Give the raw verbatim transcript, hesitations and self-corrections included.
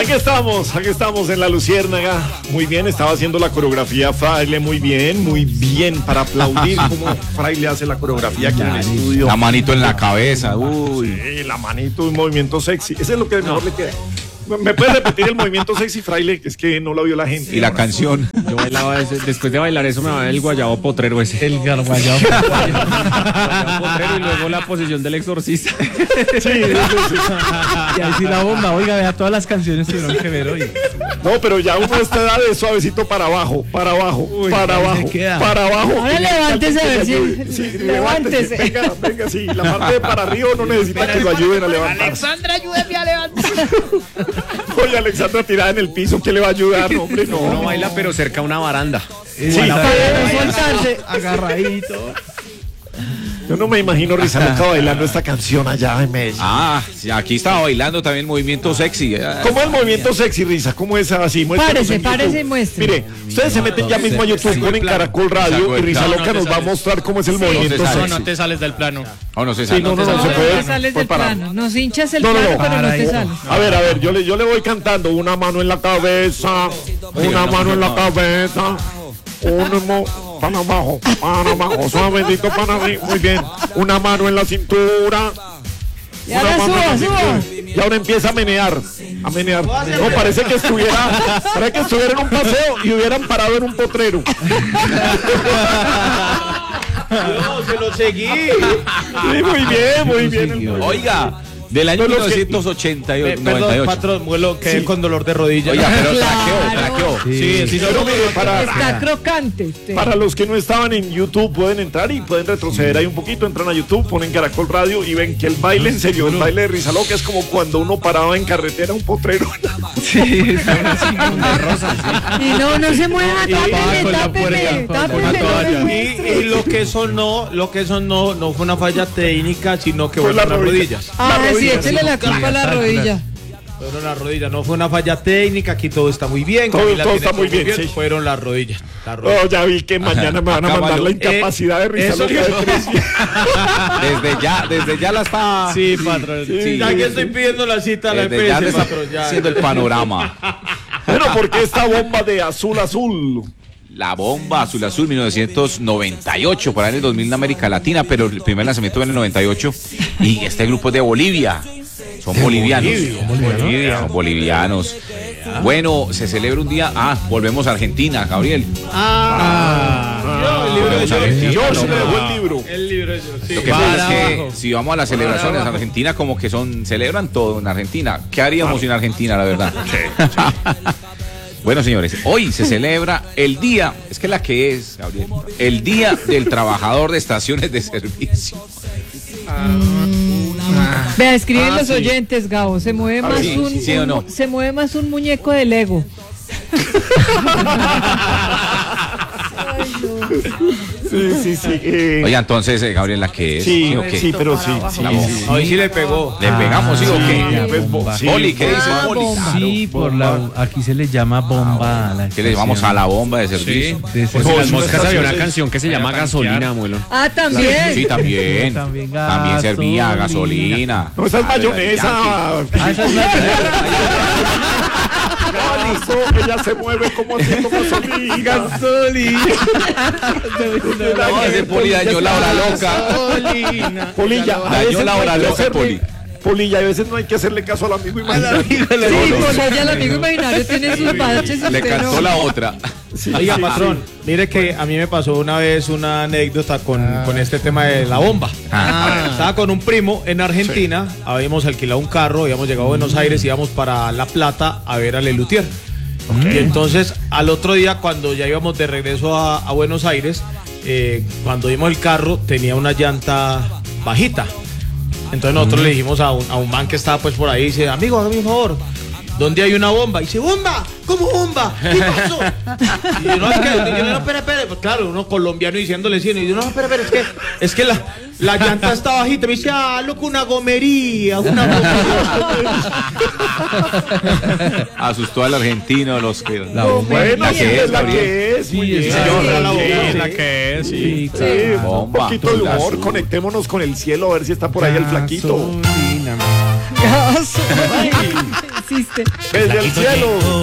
Aquí estamos, aquí estamos en La Luciérnaga. Muy bien, estaba haciendo la coreografía Fraile, muy bien, muy bien, para aplaudir cómo Fraile hace la coreografía aquí en el estudio. La manito en la cabeza, uy. Sí, la manito, un movimiento sexy. Ese es lo que mejor le queda. ¿Me puedes repetir el movimiento sexy, Fraile? Que es que no lo vio la gente. Y la canción. Yo bailaba ese, después de bailar eso me va el guayabo potrero ese. El guayabo potrero. Y luego la posición del exorcista. Sí, sí, sí. Y ahí sí la bomba. Oiga, vea, todas las canciones tuvieron que ver hoy. No, pero ya uno a esta edad de suavecito para abajo, para abajo, Uy, para ahí se abajo, queda. para abajo. Ahora levántese a ver si- Sí, levántese. Venga, venga, sí. La parte de para arriba no necesita que lo ayuden a levantar. Alexandra, ayúdeme a levantar. Oye, Alexandra tirada en el piso, ¿qué le va a ayudar? No, hombre, no. Uno baila pero cerca a una baranda. Sí, Para no soltarse. Agarradito. yo no me imagino Risa Loca bailando esta canción allá en Medellín. Ah, sí, aquí estaba bailando también movimiento sexy. ¿Cómo es el movimiento sexy, Risa? ¿Cómo es así? Muéstranos Párese, en YouTube. párese y muestre. Mire, ustedes se meten ya mismo a YouTube, ponen Caracol Radio y Risa Loca nos va a mostrar cómo es el movimiento No, no sexy. te te sales del plano. Oh, no se Sí, sabe. no, no, No, no, se no, puede. no sales pues del para- plano. Nos hinchas el No, no, plano, no. pero no Para te ahí. sales. A ver, a ver, yo le, yo le voy cantando. Una mano en la cabeza, una mano en la cabeza, una mo- para abajo, para abajo, suavecito para arriba, muy bien. Una mano en la cintura. Y ahora una mano en la suba, cintura. suba. Y ahora empieza a menear, a menear. No, parece que estuviera, parece que estuviera en un paseo y hubieran parado en un potrero. Yo se lo seguí. Sí, muy bien, muy bien. Oiga, del año No, los mil que- novecientos ochenta y ocho, Perdón, noventa y ocho. patrón, vuelo, quedé Sí. con dolor de rodilla. Oiga, pero Claro. traqueó, traqueó. sí, sí, Pero mire, para, Está crocante usted. Para los que no estaban en YouTube, pueden entrar y pueden retroceder ahí un poquito, entran a YouTube, ponen Caracol Radio y ven que el baile, en serio, el baile de Risa Loca es como cuando uno paraba en carretera un potrero. Sí, son así como rosas. Y no, no se mueva, Y tapaba tápeme, con la tápeme, puerta, con tápeme, una no toalla. me Y, muestre. y lo que eso no, lo que eso no, no fue una falla técnica, sino que Fue fueron la las rodilla. rodillas. Ah, la sí, rodilla, échele sí. la culpa a la rodilla. Fueron las rodillas, no fue una falla técnica, aquí todo está muy bien. Todo- Camila todo tiene está muy bien, sí. Fueron las rodillas. Las rodillas. Oh, ya vi que mañana me van a mandar la incapacidad de Risa eso Loca de que- tres días. Desde ya, desde ya la está. Sí, patrón. Sí, ya sí, que sí. estoy pidiendo la cita a la Desde ya E P le S, está patrón, ya. haciendo el panorama. Bueno, porque esta bomba de azul azul. La bomba azul azul mil novecientos noventa y ocho, para el dos mil en América Latina, pero el primer lanzamiento fue en el noventa y ocho. Y este grupo es de Bolivia. Son bolivianos. Bolivia, Son bolivianos. Bueno, se celebra un día. Ah, volvemos a Argentina, Gabriel. Ah, el libro de Volvemos a Argentina. George no, le dejó no. el libro. El libro de sí. Lo que pasa es que si vamos a las celebraciones en Argentina, como que son, celebran todo en Argentina. ¿Qué haríamos sin Argentina, la verdad? Bueno, señores, hoy se celebra el día, es que la que es, Gabriel, el Día del Trabajador de Estaciones de Servicio. Vea, escriben Ah, los sí. oyentes, Gabo. Se mueve más sí, un, sí, sí o un- no. se mueve más un muñeco de Lego. Sí, sí, sí. eh, Oiga, entonces, eh, Gabriel, la que es. sí, o qué? sí, pero sí. sí, La sí, bomba. sí. Hoy sí le pegó. ¿Le pegamos, sí o qué? Sí, pues, bo- sí. Poli, ¿qué dice Ah, Poli? bomba. Sí, por la, aquí se le llama bomba a la ¿Qué le llamamos a la bomba de servicio? de Por ese- si No, las es moscas una había una estación, canción que se llama Gasolina, abuelo. Ah, también. Sí, también. También También servía gasolina. No, esa es mayonesa. Ah, esa es la- Eso, ella se mueve como haciendo gasolina. No, ese Poli dañó la hora loca. Polilla, a Dañó veces la no hay hora que loca, hacerle- Poli. Polilla, a veces no hay que hacerle caso al amigo imaginario. Sí, Polilla, el amigo imaginario tiene sus baches y Le usted cantó no. la otra. Oiga, patrón, mire que a mí me pasó una vez una anécdota con, con este tema de la bomba. Estaba con un primo en Argentina, habíamos alquilado un carro, habíamos llegado a Buenos Aires, íbamos para La Plata a ver a Lelutier. Y entonces, al otro día, cuando ya íbamos de regreso a, a Buenos Aires, eh, cuando vimos el carro, tenía una llanta bajita. Entonces nosotros le dijimos a un, a un man que estaba pues por ahí, dice, amigo, hágame un favor, ¿dónde hay una bomba? Y dice, ¿bomba? ¿Cómo bomba? ¿Qué pasó? Y yo, no, es que, y yo, no, espera, espera. Pues claro, uno colombiano diciéndole sí, y yo, no, espera, espera, es que, es que la, la llanta está bajita. Me dice, ah, loco, una gomería, una gomería. Asustó al argentino, los que. La bomba. Bueno, La sí, que es es, la Gabriel. que es. Muy Sí, bien. es señor, Sí, la bomba. sí, La que es, sí, Sí, un Bomba. poquito de humor, Azul. conectémonos con el cielo a ver si está por ahí el flaquito. Gasolina. Gasolina. existe. Desde el cielo.